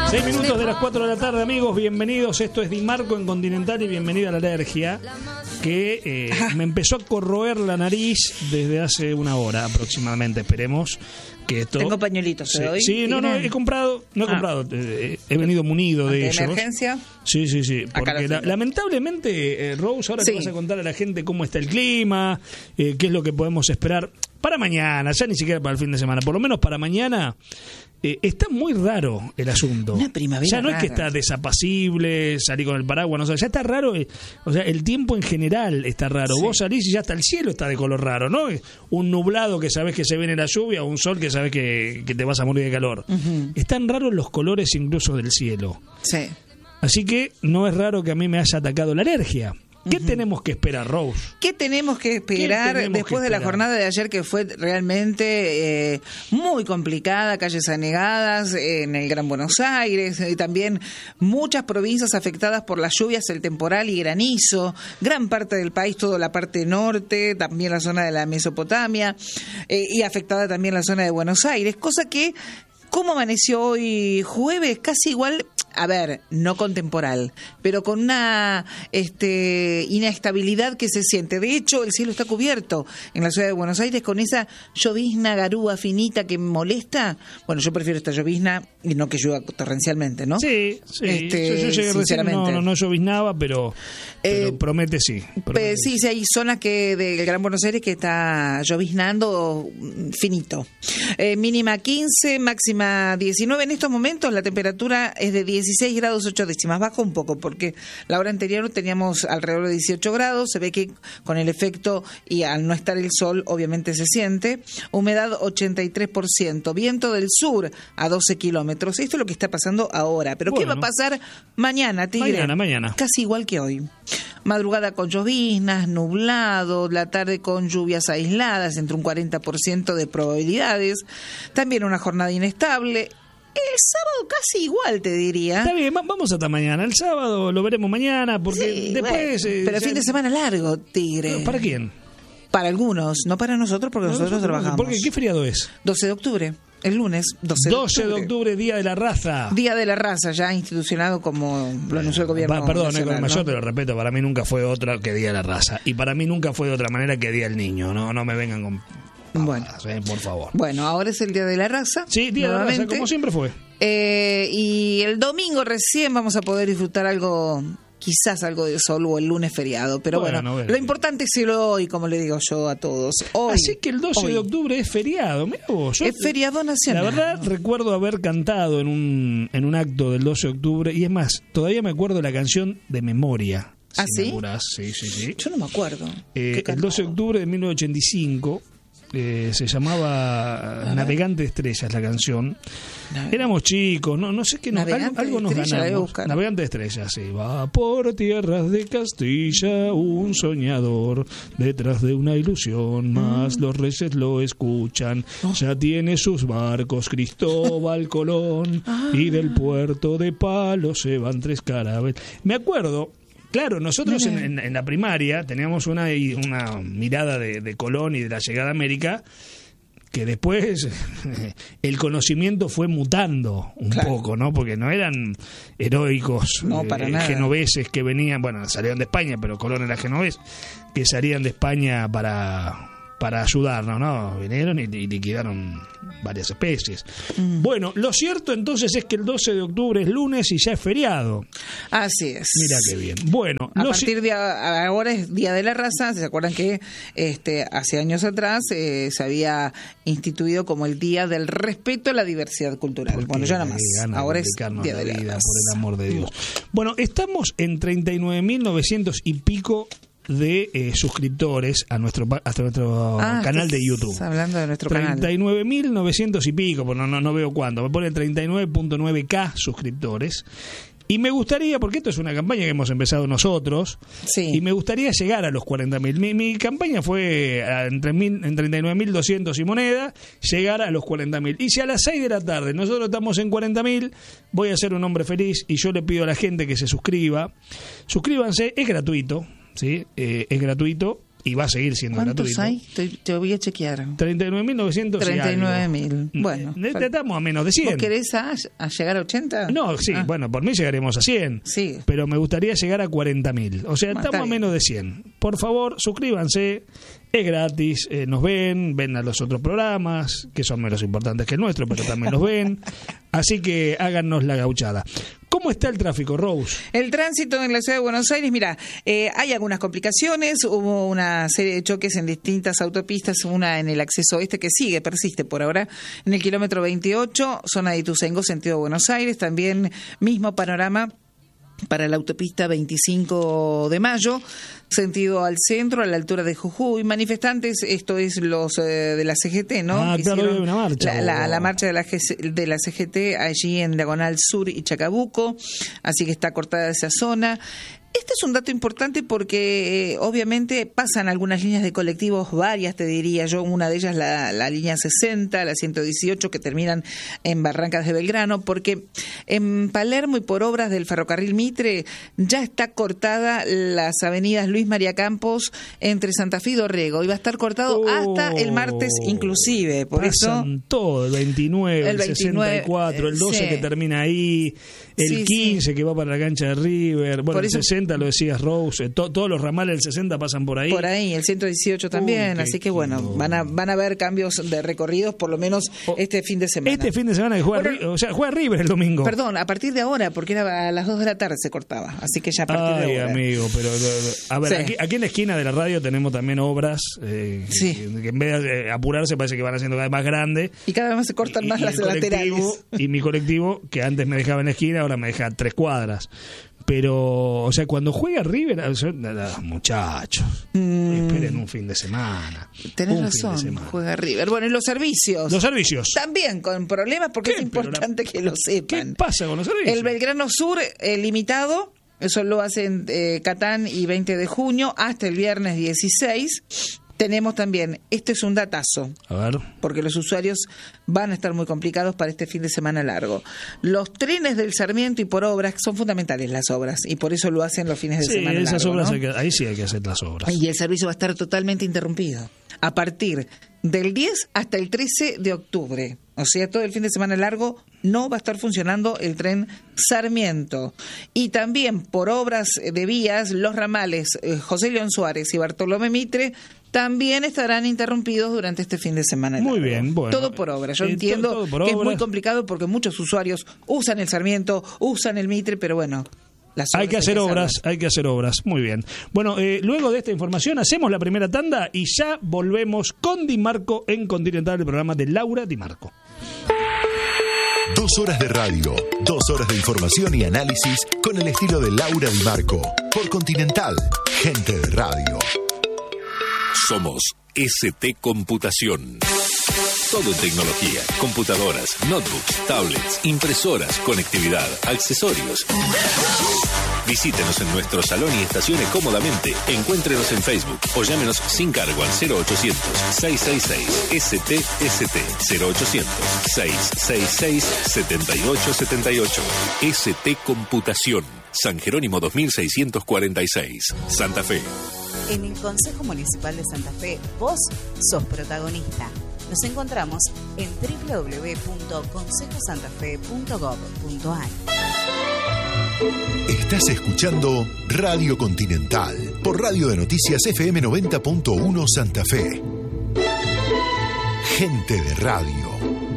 6 minutos de las 4 de la tarde, amigos, bienvenidos. Esto es Di Marco en Continental y bienvenida a la alergia que me empezó a corroer la nariz desde hace una hora aproximadamente. Esperemos que esto... Tengo pañuelitos, ¿te doy? Sí, no, he comprado, he venido munido de ellos. ¿Emergencia? Sí, porque lamentablemente, Rose, ahora te vas a contar a la gente cómo está el clima, qué es lo que podemos esperar para mañana, ya ni siquiera para el fin de semana, por lo menos para mañana. Está muy raro el asunto. Una primavera ya no rara. Es que está desapacible, salir con el paraguas, no sé, ya está raro, o sea, el tiempo en general está raro. Sí. Vos salís y ya hasta el cielo está de color raro, ¿no? Un nublado que sabés que se viene la lluvia, o un sol que sabés que te vas a morir de calor. Uh-huh. Están raros los colores incluso del cielo. Sí. Así que no es raro que a mí me haya atacado la alergia. ¿Qué tenemos que esperar, Rose? ¿Qué tenemos que esperar después de la jornada de ayer, que fue realmente muy complicada? Calles anegadas en el Gran Buenos Aires, y también muchas provincias afectadas por las lluvias, el temporal y granizo, gran parte del país, toda la parte norte, también la zona de la Mesopotamia, y afectada también la zona de Buenos Aires, cosa que... ¿Cómo amaneció hoy jueves? Casi igual, a ver, no con temporal, pero con una inestabilidad que se siente. De hecho, el cielo está cubierto en la ciudad de Buenos Aires con esa llovizna garúa finita que me molesta. Bueno, yo prefiero esta llovizna y no que llueva torrencialmente, ¿no? Sí. Yo llegué recién, no lloviznaba, pero promete sí. Sí, hay zonas del Gran Buenos Aires que está lloviznando finito. Mínima 15, máxima 19. En estos momentos la temperatura es de 16 grados 8 décimas. Baja un poco porque la hora anterior teníamos alrededor de 18 grados. Se ve que con el efecto y al no estar el sol obviamente se siente. Humedad 83%. Viento del sur a 12 kilómetros. Esto es lo que está pasando ahora. Pero ¿qué va a pasar mañana, Tigre? Mañana. Casi igual que hoy. Madrugada con lloviznas, nublado, la tarde con lluvias aisladas, entre un 40% de probabilidades. También una jornada inestable. El sábado casi igual, te diría. Está bien, vamos hasta mañana. El sábado lo veremos mañana, porque después... pero el fin de semana largo, Tigre. ¿Para quién? Para algunos, no para nosotros, porque nosotros trabajamos. ¿Por qué? ¿Qué feriado es? 12 de octubre. El lunes, 12 de octubre, Día de la Raza. Día de la Raza, ya institucionado como lo anunció el gobierno. Perdón, yo te lo respeto, para mí nunca fue otra que Día de la Raza. Y para mí nunca fue de otra manera que Día del Niño. No me vengan con... Bueno, por favor. Bueno, ahora es el Día de la Raza. Sí, Día de la Raza, como siempre fue. Y el domingo recién vamos a poder disfrutar quizás algo de sol, o el lunes feriado. Pero bueno, lo importante es el hoy, como le digo yo a todos. Hoy, así que el 12 de octubre es feriado. Mirá vos, es feriado nacional. La verdad, recuerdo haber cantado en un acto del 12 de octubre. Y es más, todavía me acuerdo la canción de memoria. ¿Ah, sí? Sí. Yo no me acuerdo. El 12 de octubre de 1985... se llamaba Navegante de Estrellas la canción. Éramos chicos, no sé qué, algo nos ganamos. Navegante de Estrellas, sí. Va por tierras de Castilla un soñador, detrás de una ilusión, más los reyes lo escuchan. Ya tiene sus barcos Cristóbal Colón, y del puerto de Palos se van 3 carabelas. Me acuerdo. Claro, nosotros en la primaria teníamos una mirada de Colón y de la llegada a América, que después el conocimiento fue mutando un poco, ¿no? Porque no eran heroicos genoveses que venían, bueno, salieron de España, pero Colón era genovés, que salían de España para ayudarnos, ¿no? Vinieron y liquidaron varias especies. Bueno, lo cierto entonces es que el 12 de octubre es lunes y ya es feriado. Así es. Mira qué bien. Bueno, a partir de ahora es Día de la Raza. ¿Se acuerdan que hace años atrás se había instituido como el Día del Respeto a la Diversidad Cultural? Bueno, ya nada más. Ahora es Día de la Raza. Por el amor de Dios. Bueno, estamos en 39.900 y pico de suscriptores a nuestro canal de YouTube. Hablando de nuestro 39.900 y pico, pues no veo cuánto. Me ponen 39.9K suscriptores. Y me gustaría, porque esto es una campaña que hemos empezado nosotros, y me gustaría llegar a los 40.000. Mi campaña fue en 39.200 y moneda, llegar a los 40.000. Y si a las 6 de la tarde nosotros estamos en 40.000, voy a ser un hombre feliz y yo le pido a la gente que se suscriba. Suscríbanse, es gratuito. ¿Sí? Es gratuito y va a seguir siendo gratuito. ¿Cuántos hay? Te voy a chequear. 39.900 39.000. Bueno. Estamos a menos de 100. ¿Vos querés a llegar a 80? No, sí, bueno, por mí llegaremos a 100. Sí. Pero me gustaría llegar a 40.000. O sea, estamos a menos de 100. Por favor, suscríbanse. Es gratis, nos ven a los otros programas, que son menos importantes que el nuestro, pero también los ven. Así que háganos la gauchada. ¿Cómo está el tráfico, Rose? El tránsito en la ciudad de Buenos Aires, mira, hay algunas complicaciones, hubo una serie de choques en distintas autopistas, una en el acceso oeste que persiste por ahora, en el kilómetro 28, zona de Ituzaingó, sentido Buenos Aires, también mismo panorama para la autopista 25 de Mayo, sentido al centro, a la altura de Jujuy. Manifestantes, esto es los de la CGT, ¿no? Claro, hay una marcha. La marcha de la CGT allí en Diagonal Sur y Chacabuco, así que está cortada esa zona. Este es un dato importante porque obviamente pasan algunas líneas de colectivos, varias te diría yo, una de ellas la línea 60, la 118 que terminan en Barrancas de Belgrano, porque en Palermo y por obras del ferrocarril Mitre ya está cortada las avenidas Luis María Campos entre Santa Fe y Dorrego y va a estar cortado hasta el martes inclusive, por pasan eso todo, el 29, el 64, el 12 que termina ahí, el 15 que va para la cancha de River, bueno, el 60 lo decías Rose, todos los ramales del 60 pasan por ahí. Por ahí, el 118 también, así que bueno, van a haber cambios de recorridos por lo menos este fin de semana. Este fin de semana que juega River el domingo. Perdón, a partir de ahora, porque era a las 2 de la tarde se cortaba, así que ya a partir de ahora. Amigo, pero a ver, aquí en la esquina de la radio tenemos también obras que en vez de apurarse parece que van haciendo cada vez más grandes. Y cada vez más se cortan más las laterales. Y mi colectivo, que antes me dejaba en la esquina, ahora me deja 3 cuadras. Pero, o sea, cuando juega River, muchachos, esperen un fin de semana. Tenés razón, juega River. Bueno, y los servicios. Los servicios. También con problemas, porque es importante que lo sepan. ¿Qué pasa con los servicios? El Belgrano Sur limitado, eso lo hacen Catán y 20 de junio, hasta el viernes 16. Tenemos también, este es un datazo, a ver, porque los usuarios van a estar muy complicados para este fin de semana largo. Los trenes del Sarmiento y por obras, son fundamentales las obras, y por eso lo hacen los fines de semana esas largo, obras ¿no? Ahí sí hay que hacer las obras. Y el servicio va a estar totalmente interrumpido a partir del 10 hasta el 13 de octubre. O sea, todo el fin de semana largo no va a estar funcionando el tren Sarmiento. Y también por obras de vías, los ramales José León Suárez y Bartolomé Mitre también estarán interrumpidos durante este fin de semana largo. Muy bien, bueno. Todo por obra. Yo entiendo que es muy complicado porque muchos usuarios usan el Sarmiento, usan el Mitre, pero bueno. Hay que hacer obras, muy bien. Bueno, luego de esta información hacemos la primera tanda y ya volvemos con Di Marco en Continental, el programa de Laura Di Marco. 2 horas de radio, 2 horas de información y análisis con el estilo de Laura Di Marco. Por Continental, gente de radio. Somos ST Computación. Todo en tecnología, computadoras, notebooks, tablets, impresoras, conectividad, accesorios. Visítenos en nuestro salón y estacione cómodamente. Encuéntrenos en Facebook o llámenos sin cargo al 0800-666-STST 0800-666-7878. ST Computación. San Jerónimo 2646, Santa Fe. En el Consejo Municipal de Santa Fe, vos sos protagonista. Nos encontramos en www.consejosantafe.gov.ar. Estás escuchando Radio Continental por Radio de Noticias FM 90.1 Santa Fe. Gente de radio.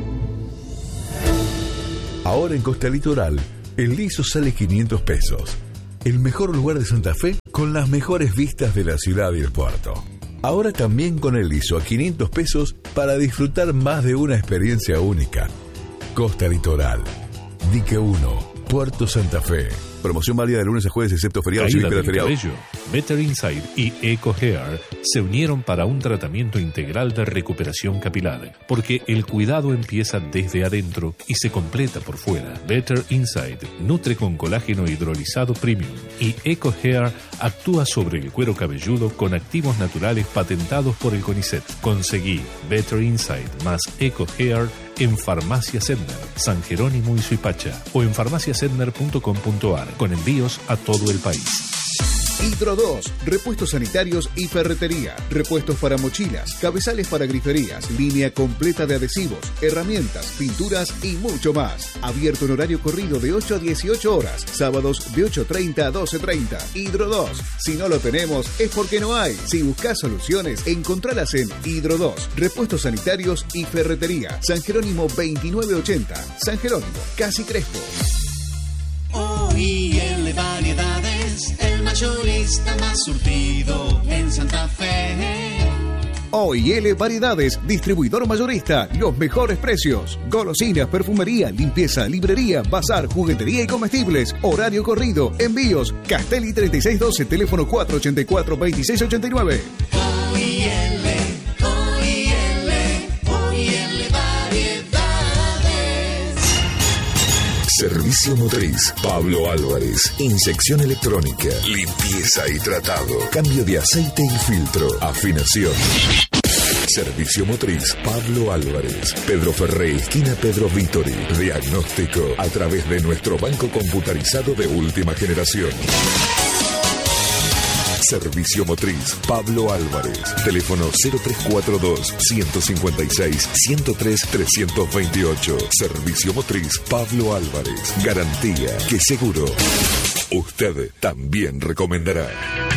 Ahora en Costa Litoral, el liso sale 500 pesos. El mejor lugar de Santa Fe con las mejores vistas de la ciudad y el puerto. Ahora también con el liso a 500 pesos para disfrutar más de una experiencia única. Costa Litoral, Dique 1, Puerto Santa Fe. Promoción válida de lunes a jueves excepto feriados y víspera de feriado. Better Inside y Eco Hair se unieron para un tratamiento integral de recuperación capilar, porque el cuidado empieza desde adentro y se completa por fuera. Better Inside nutre con colágeno hidrolizado premium y Eco Hair actúa sobre el cuero cabelludo con activos naturales patentados por el CONICET. Conseguí Better Inside más Eco Hair en Farmacia Sedner, San Jerónimo y Suipacha o en farmaciasedner.com.ar con envíos a todo el país. Hidro 2, repuestos sanitarios y ferretería, repuestos para mochilas, cabezales para griferías, línea completa de adhesivos, herramientas, pinturas y mucho más. Abierto en horario corrido de 8 a 18 horas, sábados de 8:30 a 12:30. Hidro 2, si no lo tenemos es porque no hay. Si buscas soluciones, encontralas en Hidro 2, repuestos sanitarios y ferretería. San Jerónimo 2980, San Jerónimo, Casi Crespo. OIL Variedades, el mayorista más surtido en Santa Fe. OIL Variedades, distribuidor mayorista, los mejores precios. Golosinas, perfumería, limpieza, librería, bazar, juguetería y comestibles. Horario corrido, envíos. Castelli 3612, teléfono 484-2689. Servicio motriz, Pablo Álvarez. Inyección electrónica, limpieza y tratado. Cambio de aceite y filtro. Afinación. Servicio motriz, Pablo Álvarez. Pedro Ferré, esquina Pedro Vítori. Diagnóstico a través de nuestro banco computarizado de última generación. Servicio motriz, Pablo Álvarez. Teléfono 0342-156-103-328. Servicio motriz, Pablo Álvarez. Garantía que seguro usted también recomendará.